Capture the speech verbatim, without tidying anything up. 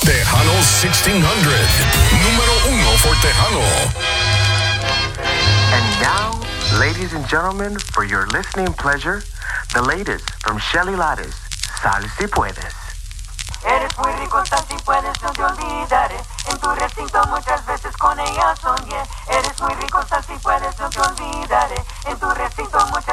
Tejano sixteen hundred. Número uno for Tejano. And now, ladies and gentlemen, for your listening pleasure, the latest from Shelly Lares, Sal Si Puedes. Eres muy rico, sal si puedes, no te olvidaré. En tu recinto muchas veces con ella soñé. Eres muy rico, sal si puedes, no te olvidaré. En tu recinto muchas